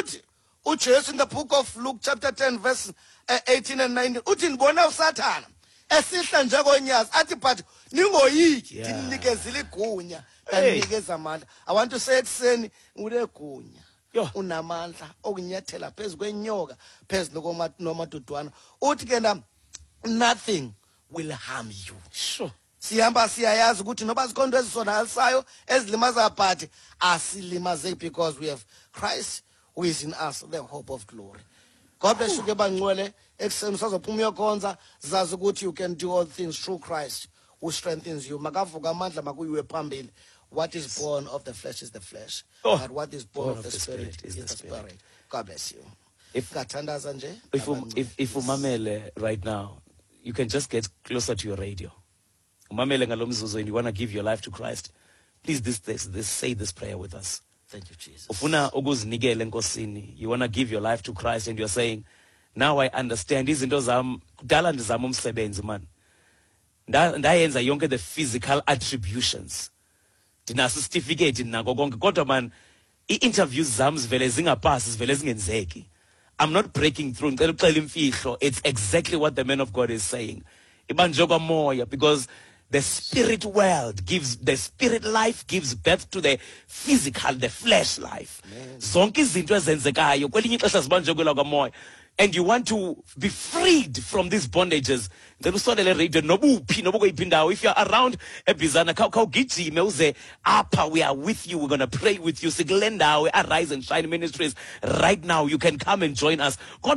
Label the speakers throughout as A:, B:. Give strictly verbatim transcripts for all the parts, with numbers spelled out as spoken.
A: uthi uJesu in the book of Luke chapter ten verse uh, eighteen and nineteen uthi ndibona uSathana esihla njengonyazi athi but ningoyiki ndinikezile igunya ndanikeza amandla. I want to say ekuseni unegunya unamandla okunyathela phezu kwenyoka phezu nomadudwana uthi ke na nothing will harm you.
B: Sure.
A: Sihamba siyayazi ukuthi noba zikhona ezisonalisayo ezilimaza but asilimaze because we have Christ who is in us, the hope of glory. God bless you ke bangcwele ekuseni sazophuma uyokhonza zazi ukuthi you can do all things through Christ who strengthens you. Makavuka amandla makuyiwe phambili. What is born of the flesh is the flesh, oh, but what is born, born of the, the spirit, spirit is the spirit. spirit. God bless you.
B: If
A: if
B: if if umamele right now, you can just get closer to your radio. Umamele ngalomzuzu and you want to give your life to Christ. Please this this, this say this prayer with us.
A: Thank you, Jesus.
B: Ufuna ukuzinikela enkosini. You want to give your life to Christ and you're saying, now I understand izinto zami kudala ndizama umsebenzi man. Ndayenza yonke the physical attributions. Ndinaso certificate nako konke kodwa man i-interviews zami zivele zingapasi zivele zingenzeki. I'm not breaking through. Ngicela uxela imfihlo. It's exactly what the man of God is saying. Ibanjwe kwamoya because the spirit world gives, the spirit life gives birth to the physical, the flesh life. Zonke izinto ezenzekayo kwelinye ixesha zibanjwe kwela kwamoya. And you want to be freed from these bondages. If you're around Ebizana, Apa, we are with you. We're going to pray with you. Siglenda, Arise and Shine Ministries. Right now, you can come and join us. And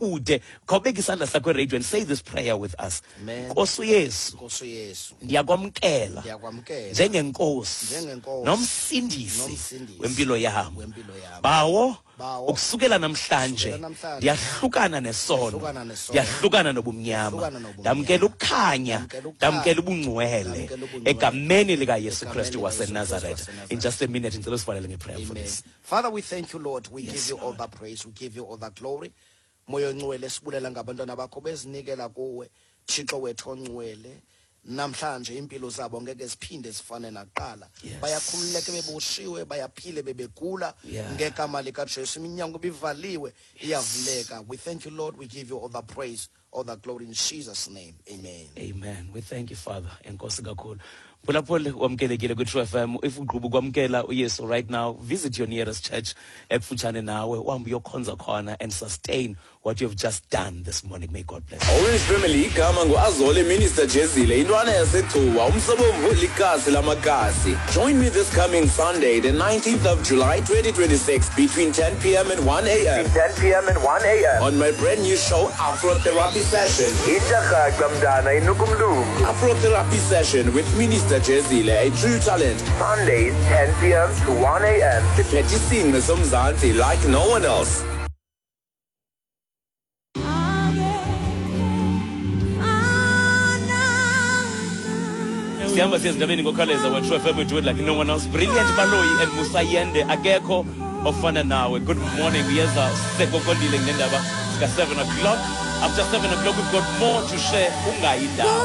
B: say this prayer with us. Nkosi Yesu, ndiyakwamkela njengenkosi nomsindisi wempilo yami. Bawo ukusukela namhlanje ndiyahlukana nesono, ndiyahlukana nobumnyama, ndamkela ukukhanya, ndamkela ubungcwele egameni lika Yesu Kristu waseNazaretha. In just a minute ngicela sivalele ngeprayer for this.
A: Father, we thank you, Lord. We yes, give you all the praise, we give you all the glory. Moyo ongcwele sibulela ngabantwana bakho bezinikela kuwe Thixo wethu ongcwele. Namhlanje impilo zabo ngeke ziphinde zifane naqala. Bayakhululeka beboshiwe, bayaphile bebegula ngegama lika Jesu. Iminyango bivaliwe iyavuleka. We thank you, Lord. We give you all the praise, all the glory in Jesus' name. Amen.
B: Amen. We thank you, Father. Enkosi kakhulu. Phulaphole wamkelekile ku True F M. If ugquba ukwamkela uYesu right now, visit your nearest church ekufutshane nawe, uhambe uyokhonza khona and sustain what you have just done this morning. May God bless you.
C: Orange Family igama nguAzole Minister Jezile intwana yasethuwa umsobomvu likasi lamakasi. Join me this coming Sunday, the nineteenth of July twenty twenty-six between ten p m and one a m
D: ten p m and one a m
C: on my brand new show Afro Therapy Session. Afro Therapy Session with Minister Jezile, a true talent.
D: Sundays ten p m to one a m
C: The Petty Sing Somzansi like no one else.
B: Siyamba siyazindabeni ngokhaleza wa True F M, we do it like no one else. Brilliant Baloyi and Musayende akekho ofana nawe. Good morning. Uyeza sekokondile ngendaba ka seven o'clock. After seven o'clock we've got more to share. Ungayindawo.